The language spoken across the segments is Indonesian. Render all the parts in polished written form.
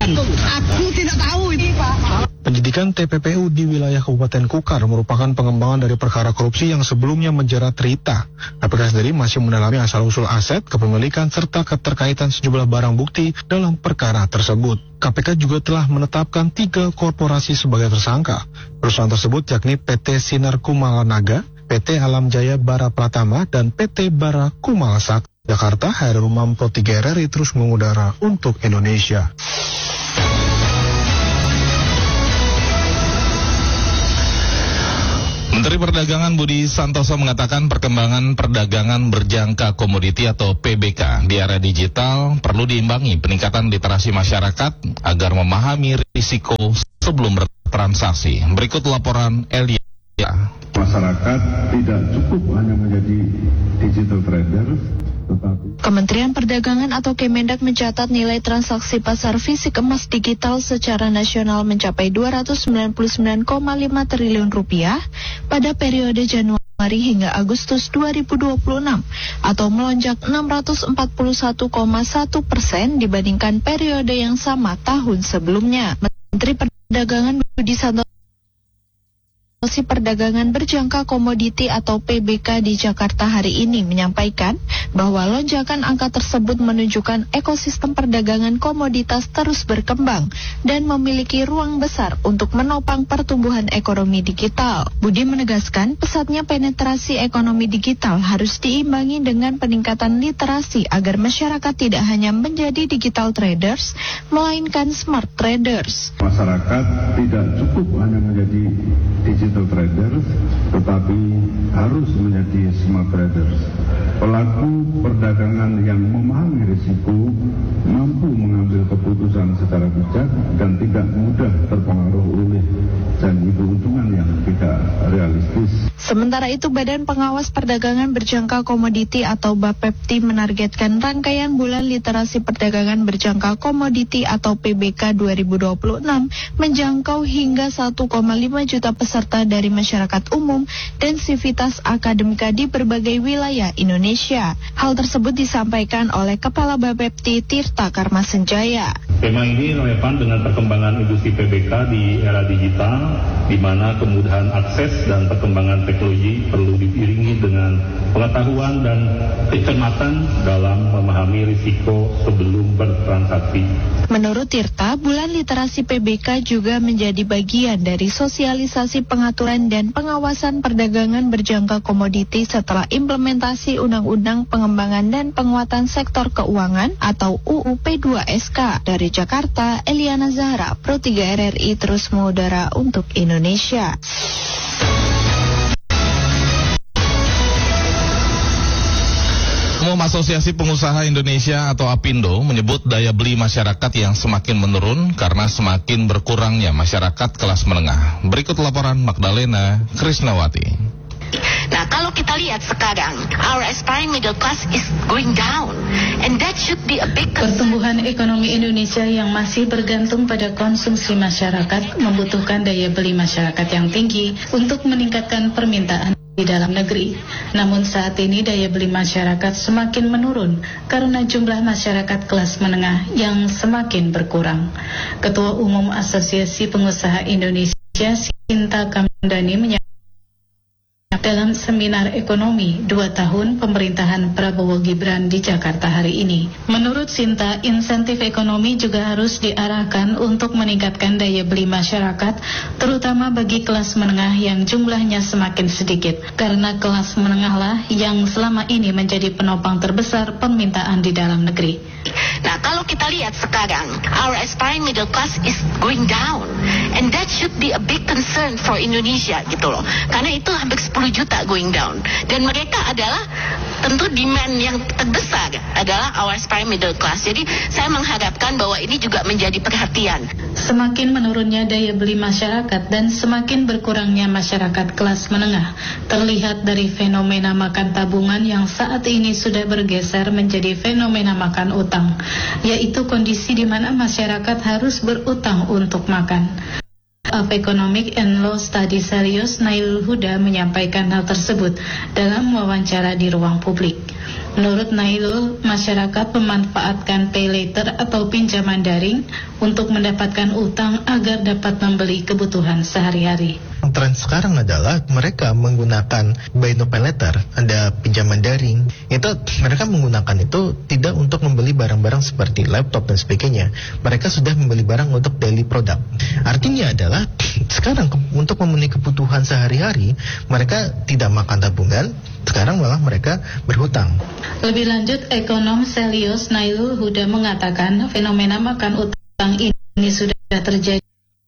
Aku tidak tahu ini, Pak. Penyidikan TPPU di wilayah Kabupaten Kukar merupakan pengembangan dari perkara korupsi yang sebelumnya menjerat Rita. KPK sendiri masih mendalami asal-usul aset, kepemilikan, serta keterkaitan sejumlah barang bukti dalam perkara tersebut. KPK juga telah menetapkan 3 korporasi sebagai tersangka. Perusahaan tersebut yakni PT Sinar Kumalanaga, PT Alam Jaya Bara Pratama, dan PT Bara Kumalasak. Jakarta, Hairul Mampo 3 RRI terus mengudara untuk Indonesia. Menteri Perdagangan Budi Santoso mengatakan perkembangan perdagangan berjangka komoditi atau PBK di era digital perlu diimbangi peningkatan literasi masyarakat agar memahami risiko sebelum bertransaksi. Berikut laporan Elia. Masyarakat tidak cukup hanya menjadi digital trader, tetapi Kementerian Perdagangan atau Kemendak mencatat nilai transaksi pasar fisik emas digital secara nasional mencapai 299,5 triliun rupiah pada periode Januari hingga Agustus 2026 atau melonjak 641,1% dibandingkan periode yang sama tahun sebelumnya. Menteri Perdagangan Budi Santoso Perdagangan Berjangka Komoditi atau PBK di Jakarta hari ini menyampaikan bahwa lonjakan angka tersebut menunjukkan ekosistem perdagangan komoditas terus berkembang dan memiliki ruang besar untuk menopang pertumbuhan ekonomi digital. Budi menegaskan pesatnya penetrasi ekonomi digital harus diimbangi dengan peningkatan literasi agar masyarakat tidak hanya menjadi digital traders, melainkan smart traders. masyarakat tidak cukup hanya menjadi digital traders, tetapi harus menjadi smart traders. Pelaku perdagangan yang memahami risiko mampu mengambil keputusan secara bijak dan tidak mudah terpengaruh oleh janji keuntungan yang tidak realistis. Sementara itu, Badan Pengawas Perdagangan Berjangka Komoditi atau Bapepti menargetkan rangkaian bulan literasi perdagangan berjangka komoditi atau PBK 2026 menjangkau hingga 1,5 juta peserta dari masyarakat umum dan sivitas akademika di berbagai wilayah Indonesia. Hal tersebut disampaikan oleh Kepala Bapepti Tirta Karmasenjaya. Tema ini relevan dengan perkembangan industri PBK di era digital, di mana kemudahan akses dan perkembangan teknologi perlu diiringi dengan pengetahuan dan kecermatan dalam memahami risiko sebelum bertransaksi. Menurut Tirta, bulan literasi PBK juga menjadi bagian dari sosialisasi pengaturan dan pengawasan perdagangan berjangka komoditi setelah implementasi Undang-Undang Pengembangan dan Penguatan Sektor Keuangan atau UU P2SK. Dari Jakarta, Eliana Zahra, Pro 3 RRI terus mengudara untuk Indonesia. Umum Asosiasi Pengusaha Indonesia atau APindo menyebut daya beli masyarakat yang semakin menurun karena semakin berkurangnya masyarakat kelas menengah. Berikut laporan Magdalena Krisnawati. Nah, kalau kita lihat sekarang, our aspiring middle class is going down, and that should be a big concern. Pertumbuhan ekonomi Indonesia yang masih bergantung pada konsumsi masyarakat membutuhkan daya beli masyarakat yang tinggi untuk meningkatkan permintaan di dalam negeri. Namun saat ini daya beli masyarakat semakin menurun karena jumlah masyarakat kelas menengah yang semakin berkurang. Ketua Umum Asosiasi Pengusaha Indonesia Sinta Kamdani menyatakan dalam seminar ekonomi 2 tahun pemerintahan Prabowo Gibran di Jakarta hari ini. Menurut Sinta, insentif ekonomi juga harus diarahkan untuk meningkatkan daya beli masyarakat, terutama bagi kelas menengah yang jumlahnya semakin sedikit, karena kelas menengah lah yang selama ini menjadi penopang terbesar permintaan di dalam negeri. Nah, kalau kita lihat sekarang, our aspiring middle class is going down, and that should be a big concern for Indonesia gitu loh. Karena itu hampir 10 juta going down, dan mereka adalah tentu demand yang terbesar adalah our aspiring middle class. Jadi saya mengharapkan bahwa ini juga menjadi perhatian. Semakin menurunnya daya beli masyarakat dan semakin berkurangnya masyarakat kelas menengah terlihat dari fenomena makan tabungan yang saat ini sudah bergeser menjadi fenomena makan utang, yaitu kondisi di mana masyarakat harus berutang untuk makan. of Economic and Law Study Selyos Nailul Huda menyampaikan hal tersebut dalam wawancara di ruang publik. Menurut Nailul, masyarakat memanfaatkan pay later atau pinjaman daring untuk mendapatkan utang agar dapat membeli kebutuhan sehari-hari. Tren sekarang adalah mereka menggunakan buy now pay later, ada pinjaman daring. Itu mereka menggunakan itu tidak untuk membeli barang-barang seperti laptop dan sebagainya. Mereka sudah membeli barang untuk daily product. Artinya adalah sekarang untuk memenuhi kebutuhan sehari-hari mereka tidak makan tabungan. Sekarang malah mereka berhutang. Lebih lanjut, ekonom Selyos Nailul Huda mengatakan fenomena makan utang ini sudah terjadi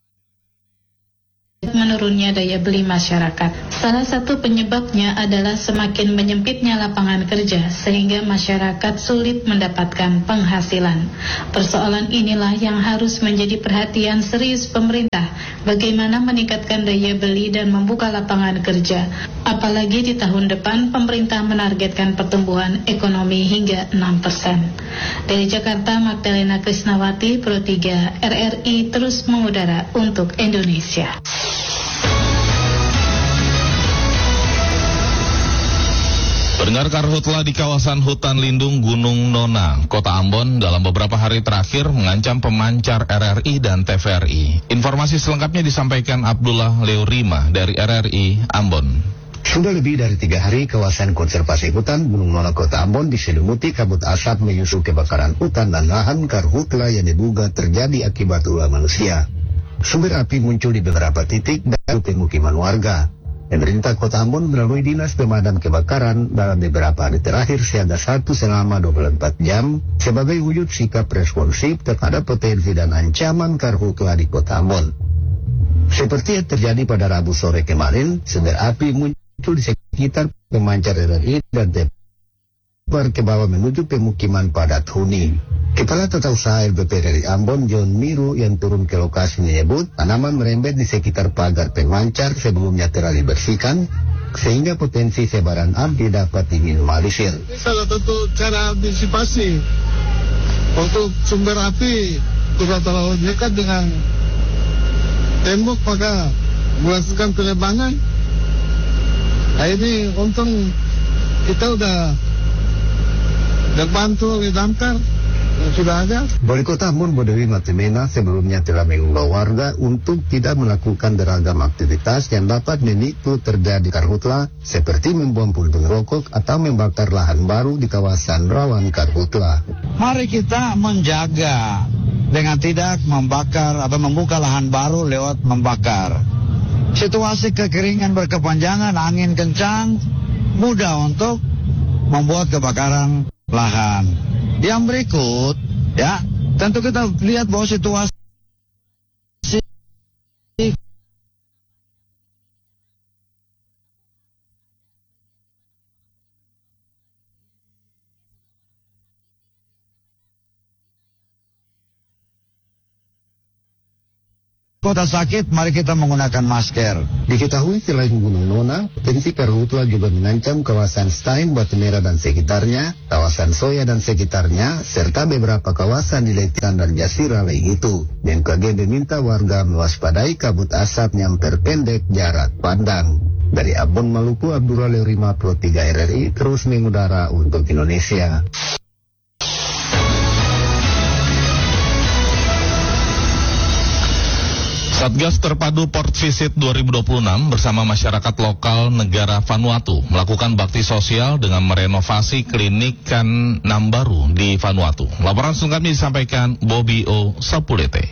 menurunnya daya beli masyarakat. Salah satu penyebabnya adalah semakin menyempitnya lapangan kerja sehingga masyarakat sulit mendapatkan penghasilan. Persoalan inilah yang harus menjadi perhatian serius pemerintah, bagaimana meningkatkan daya beli dan membuka lapangan kerja. Apalagi di tahun depan pemerintah menargetkan pertumbuhan ekonomi hingga 6%. Dari Jakarta, Magdalena Krisnawati, Pro 3 RRI terus mengudara untuk Indonesia. Pendengar, karhutla di kawasan hutan lindung Gunung Nona, Kota Ambon dalam beberapa hari terakhir mengancam pemancar RRI dan TVRI. Informasi selengkapnya disampaikan Abdullah Leorima dari RRI Ambon. Sudah lebih dari 3 hari kawasan konservasi hutan Gunung Nona Kota Ambon diselimuti kabut asap menyusul kebakaran hutan dan lahan karhutla yang diduga terjadi akibat ulah manusia. Sumber api muncul di beberapa titik dan pemukiman warga. Pemerintah Kota Ambon melalui Dinas Pemadam Kebakaran dalam beberapa hari terakhir siaga 1 selama 24 jam sebagai wujud sikap responsif terhadap potensi dan ancaman karhutla di Kota Ambon. Seperti yang terjadi pada Rabu sore kemarin, sumber api muncul di sekitar pemancar RRI dan tebar ke bawah menuju pemukiman padat huni. Kepala Tata Usaha LBP dari Ambon, John Miru, yang turun ke lokasi menyebut tanaman merembet di sekitar pagar pemancar sebelumnya telah dibersihkan sehingga potensi sebaran api dapat diminimalisir. Salah satu cara antisipasi untuk sumber api tidak terlalu dekat dengan tembok, maka buatkan penebangan. Nah ini untung kita udah bantu di damkar. Sudah ada. Wali Kota Ambon Bodewi Matemena sebelumnya telah mengimbau warga untuk tidak melakukan beragam aktivitas yang dapat memicu terjadi karhutla seperti membuang puntung rokok atau membakar lahan baru di kawasan rawan karhutla. Mari kita menjaga dengan tidak membakar atau membuka lahan baru lewat membakar. Situasi kekeringan berkepanjangan, angin kencang, mudah untuk membuat kebakaran lahan. Yang berikut, ya, tentu kita lihat bahwa situasi kota sakit, mari kita menggunakan masker. Diketahui selain Gunung Nona, potensi karhutla juga mengancam kawasan Stein, Batu Merah dan sekitarnya, kawasan Soya dan sekitarnya, serta beberapa kawasan di Letian dan Jasira lain itu. BMKG meminta warga mewaspadai kabut asap yang memperpendek jarak pandang. Dari Ambon, Maluku, Abdullah Leorima, Pro 3 RRI terus mengudara untuk Indonesia. Satgas Terpadu Port Visit 2026 bersama masyarakat lokal negara Vanuatu melakukan bakti sosial dengan merenovasi klinik Kan Nambaru di Vanuatu. Laporan selengkapnya disampaikan Bobby O. Sapulete.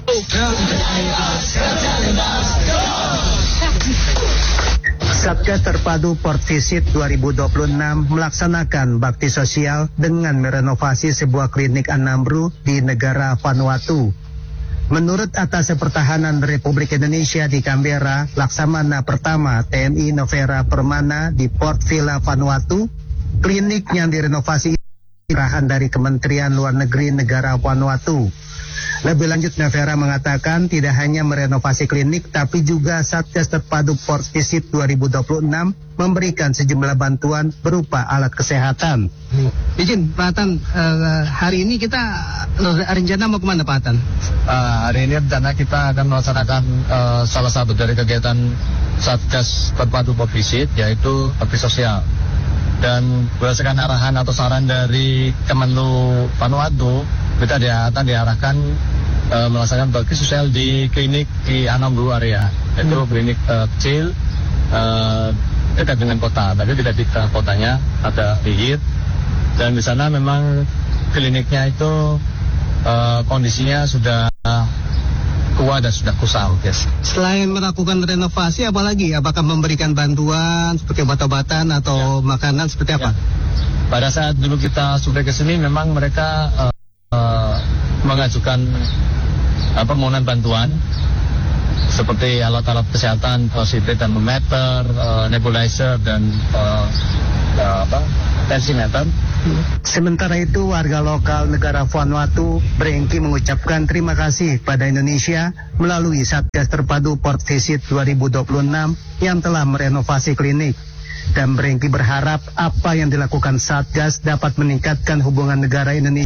Satgas Terpadu Port Visit 2026 melaksanakan bakti sosial dengan merenovasi sebuah klinik Kan Nambaru di negara Vanuatu. Menurut Atas Pertahanan Republik Indonesia di Canberra, Laksamana Pertama TNI Novera Permana di Port Vila Vanuatu, klinik yang direnovasi arahan dari Kementerian Luar Negeri negara Vanuatu. Lebih lanjut, Navera mengatakan tidak hanya merenovasi klinik, tapi juga Satgas Terpadu Port Visit 2026 memberikan sejumlah bantuan berupa alat kesehatan. Izin, Pak Atan, hari ini kita rencana mau kemana, Pak Atan? Hari ini rencana kita akan melaksanakan salah satu dari kegiatan Satgas Terpadu Port Visit, yaitu bakti sosial. Dan berdasarkan arahan atau saran dari Kemenlu Vanuatu, kita akan diarahkan melaksanakan bakti sosial di klinik di Anambru area, yaitu klinik kecil dekat dengan kota, tapi tidak di kotanya, ada Ihit. Dan di sana memang kliniknya itu kondisinya sudah tua dan sudah kusam. Yes. Selain melakukan renovasi, apalagi? Apakah memberikan bantuan seperti obat-obatan atau makanan seperti apa? Pada saat dulu kita sampai ke sini, memang mereka mengajukan permohonan bantuan seperti alat-alat kesehatan, positif dan termometer, nebulizer dan tensimeter. Sementara itu, warga lokal negara Vanuatu berengki mengucapkan terima kasih pada Indonesia melalui Satgas Terpadu Port Visit 2026 yang telah merenovasi klinik. Dan berengki berharap apa yang dilakukan Satgas dapat meningkatkan hubungan negara Indonesia.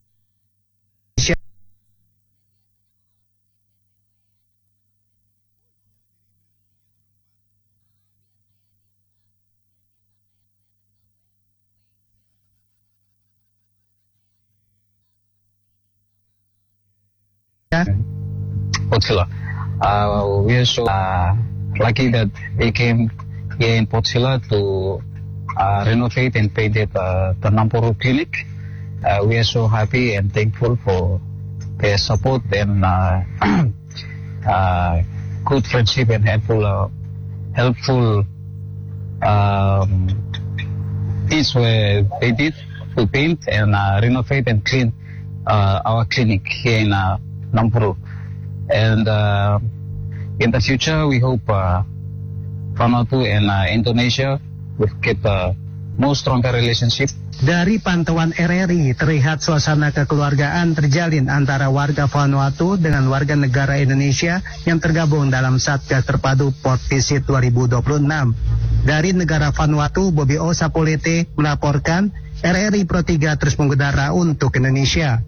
Portzilla. We are so lucky that they came here in Portzilla to renovate and paint the Nampuru clinic. We are so happy and thankful for their support and good friendship and helpful deeds where they did to paint and renovate and clean our clinic here in Nampuru. And in the future, we hope Vanuatu and Indonesia will keep a more stronger relationship. Dari pantauan RRI, terlihat suasana kekeluargaan terjalin antara warga Vanuatu dengan warga negara Indonesia yang tergabung dalam Satgas Terpadu Port Visit 2026. Dari negara Vanuatu, Bobby O. Sapolete melaporkan RRI Pro 3 terus mengudara untuk Indonesia.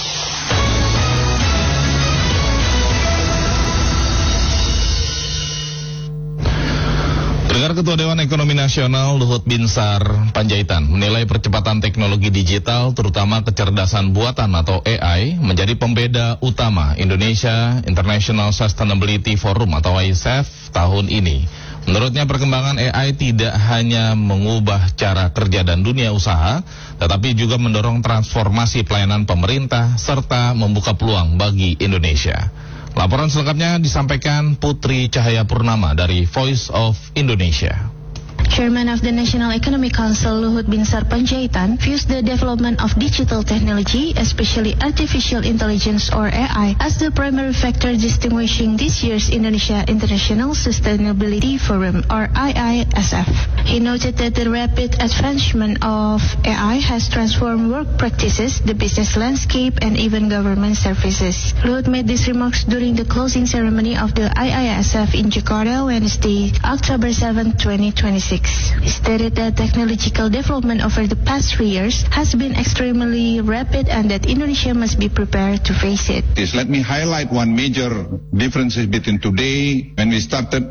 Pendengar, Ketua Dewan Ekonomi Nasional Luhut Binsar Panjaitan menilai percepatan teknologi digital, terutama kecerdasan buatan atau AI, menjadi pembeda utama Indonesia International Sustainability Forum atau ISF tahun ini. Menurutnya, perkembangan AI tidak hanya mengubah cara kerja dan dunia usaha, tetapi juga mendorong transformasi pelayanan pemerintah serta membuka peluang bagi Indonesia. Laporan selengkapnya disampaikan Putri Cahaya Purnama dari Voice of Indonesia. Chairman of the National Economic Council Luhut Binsar Panjaitan views the development of digital technology, especially artificial intelligence or AI, as the primary factor distinguishing this year's Indonesia International Sustainability Forum or IISF. He noted that the rapid advancement of AI has transformed work practices, the business landscape, and even government services. Luhut made these remarks during the closing ceremony of the IISF in Jakarta, Wednesday, October 7, 2026. He stated that technological development over the past 3 years has been extremely rapid and that Indonesia must be prepared to face it. Let me highlight one major difference between today when we started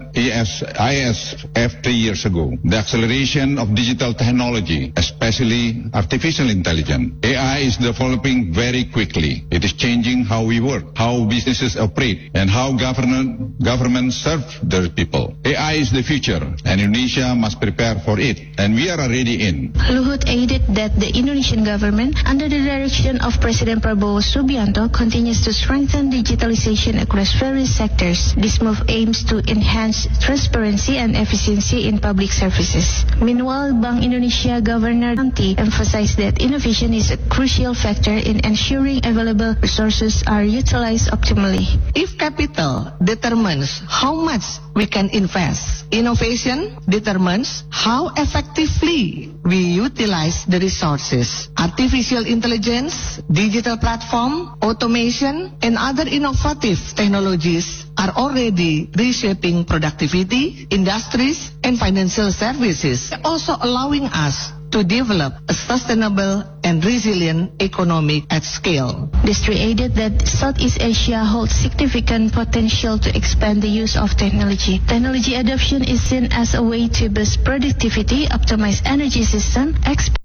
IISF 3 years ago. The acceleration of digital technology, especially artificial intelligence. AI is developing very quickly. It is changing how we work, how businesses operate, and how governments serve their people. AI is the future, and Indonesia must prepare for it, and we are already in. Luhut added that the Indonesian government, under the direction of President Prabowo Subianto, continues to strengthen digitalization across various sectors. This move aims to enhance transparency and efficiency in public services. Meanwhile, Bank Indonesia Governor Nanti emphasized that innovation is a crucial factor in ensuring available resources are utilized optimally. If capital determines how much we can invest, innovation determines determines how effectively we utilize the resources. Artificial intelligence, digital platform, automation, and other innovative technologies are already reshaping productivity, industries, and financial services, also allowing us to develop a sustainable and resilient economy at scale. Destri added that Southeast Asia holds significant potential to expand the use of technology. Technology adoption is seen as a way to boost productivity, optimize energy system, expand